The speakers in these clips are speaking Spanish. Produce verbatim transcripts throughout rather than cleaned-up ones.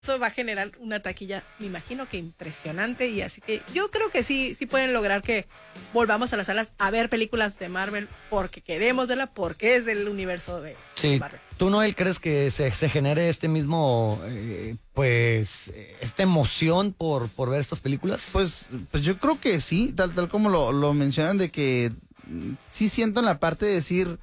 eso va a generar una taquilla, me imagino que impresionante, y así que yo creo que sí, sí pueden lograr que volvamos a las salas a ver películas de Marvel porque queremos verla, porque es del universo de sí. Marvel. ¿Tú, Noel, crees que se, se genere este mismo, eh, pues, esta emoción por, por ver estas películas? Pues, pues yo creo que sí, tal, tal como lo, lo mencionan, de que sí siento en la parte de decir,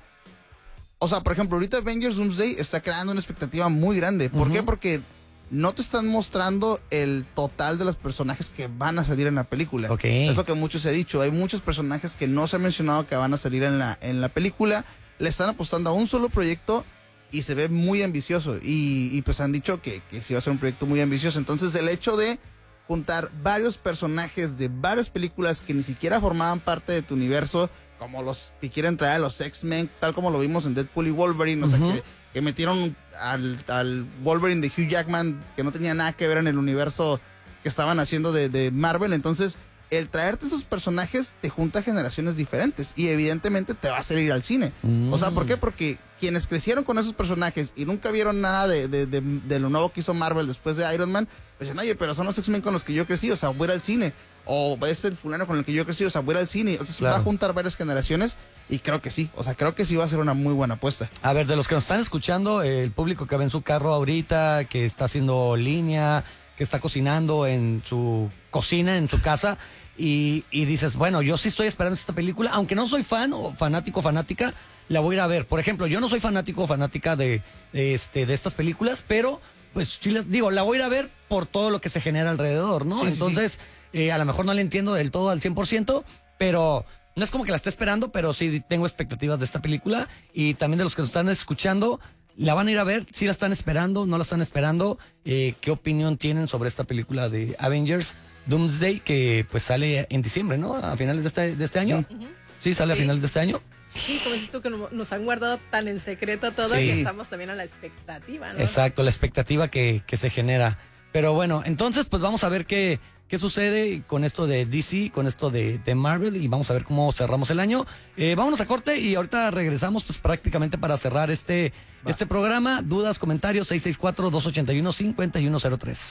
o sea, por ejemplo, ahorita Avengers Doomsday está creando una expectativa muy grande. ¿Por uh-huh. qué? Porque no te están mostrando el total de los personajes que van a salir en la película. Okay. Es lo que muchos he dicho. Hay muchos personajes que no se ha mencionado que van a salir en la, en la película. Le están apostando a un solo proyecto y se ve muy ambicioso. Y, y pues han dicho que, que sí va a ser un proyecto muy ambicioso. Entonces el hecho de juntar varios personajes de varias películas que ni siquiera formaban parte de tu universo, como los que quieren traer a los X-Men, tal como lo vimos en Deadpool y Wolverine, o sea, uh-huh. que, que metieron al, al Wolverine de Hugh Jackman, que no tenía nada que ver en el universo que estaban haciendo de, de Marvel. Entonces, el traerte esos personajes te junta generaciones diferentes y evidentemente te va a hacer ir al cine. Mm. O sea, ¿por qué? Porque quienes crecieron con esos personajes y nunca vieron nada de, de, de, de lo nuevo que hizo Marvel después de Iron Man, pues dicen, oye, pero son los X-Men con los que yo crecí, o sea, voy a ir al cine. O es el fulano con el que yo crecí, o sea, voy a ir al cine. Entonces claro. va a juntar varias generaciones y creo que sí. O sea, creo que sí va a ser una muy buena apuesta. A ver, de los que nos están escuchando, el público que va en su carro ahorita, que está haciendo línea, que está cocinando en su cocina, en su casa, y, y dices, bueno, yo sí estoy esperando esta película, aunque no soy fan o fanático o fanática, la voy a ir a ver. Por ejemplo, yo no soy fanático o fanática de, de, este, de estas películas, pero pues sí les digo, la voy a ir a ver por todo lo que se genera alrededor, ¿no? Sí, Entonces... sí, sí. Eh, a lo mejor no la entiendo del todo al cien por ciento, pero no es como que la esté esperando, pero sí tengo expectativas de esta película. Y también de los que nos están escuchando, ¿la van a ir a ver? ¿Sí la están esperando? ¿No la están esperando? Eh, ¿Qué opinión tienen sobre esta película de Avengers Doomsday, que pues sale en diciembre, ¿no? A finales de este, de este año. Uh-huh. Sí, sale sí. a finales de este año. Sí, como dices tú, que nos han guardado tan en secreto todo sí. que estamos también a la expectativa, ¿no? Exacto, la expectativa que, que se genera. Pero bueno, entonces pues vamos a ver qué... ¿Qué sucede con esto de D C, con esto de, de Marvel? Y vamos a ver cómo cerramos el año. Eh, vámonos a corte y ahorita regresamos pues prácticamente para cerrar este, este programa. Dudas, comentarios, seis seis cuatro, dos ocho uno, cinco uno cero tres.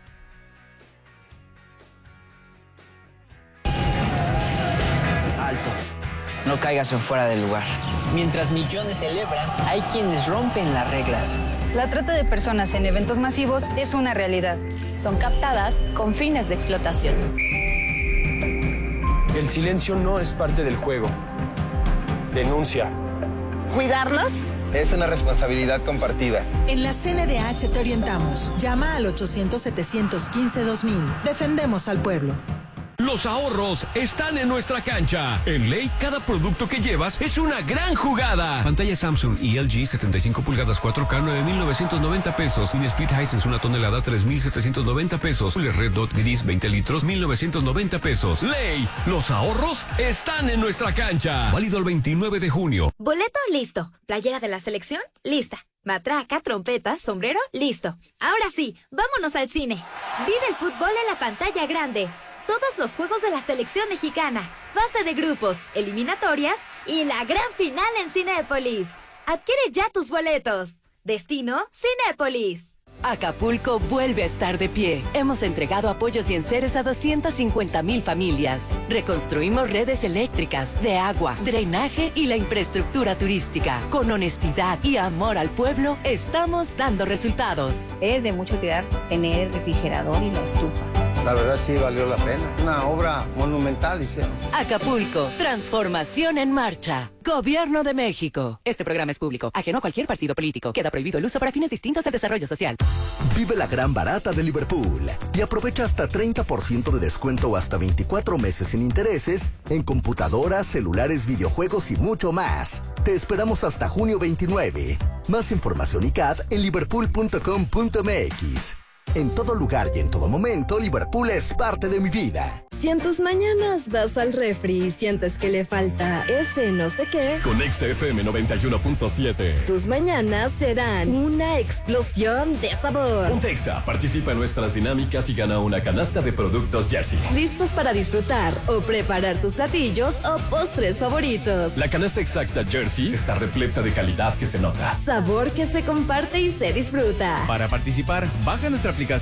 Alto. No caigas en fuera del lugar. Mientras millones celebran, hay quienes rompen las reglas. La trata de personas en eventos masivos es una realidad. Son captadas con fines de explotación. El silencio no es parte del juego. Denuncia. ¿Cuidarnos? Es una responsabilidad compartida. En la C N D H te orientamos. Llama al ochocientos, setecientos quince, dos mil. Defendemos al pueblo. Los ahorros están en nuestra cancha. En Ley, cada producto que llevas es una gran jugada. Pantalla Samsung y L G setenta y cinco pulgadas cuatro K nueve mil novecientos noventa pesos. Mini Split Hisense una tonelada tres mil setecientos noventa pesos. Cooler Red Dot Gris veinte litros mil novecientos noventa pesos. Ley, los ahorros están en nuestra cancha. Válido el veintinueve de junio. Boleto listo. Playera de la selección lista. Matraca, trompeta, sombrero listo. Ahora sí, vámonos al cine. Vive el fútbol en la pantalla grande. Todos los juegos de la selección mexicana, fase de grupos, eliminatorias y la gran final en Cinépolis. Adquiere ya tus boletos. Destino Cinépolis. Acapulco vuelve a estar de pie. Hemos entregado apoyos y enseres a doscientas cincuenta mil familias. Reconstruimos redes eléctricas, de agua, drenaje y la infraestructura turística. Con honestidad y amor al pueblo, estamos dando resultados. Es de mucho cuidar tener el refrigerador y la estufa. La verdad sí valió la pena. Una obra monumental hicieron. Acapulco, transformación en marcha. Gobierno de México. Este programa es público, ajeno a cualquier partido político. Queda prohibido el uso para fines distintos al desarrollo social. Vive la gran barata de Liverpool y aprovecha hasta treinta por ciento de descuento o hasta veinticuatro meses sin intereses en computadoras, celulares, videojuegos y mucho más. Te esperamos hasta junio veintinueve. Más información y C A D en liverpool punto com punto m x. En todo lugar y en todo momento, Liverpool es parte de mi vida. Si en tus mañanas vas al refri y sientes que le falta ese no sé qué, con Exa F M noventa y uno punto siete. Tus mañanas serán una explosión de sabor. Ponte Exa, participa en nuestras dinámicas y gana una canasta de productos Jersey. Listos para disfrutar o preparar tus platillos o postres favoritos. La canasta exacta Jersey está repleta de calidad que se nota. Sabor que se comparte y se disfruta. Para participar, baja nuestra aplicación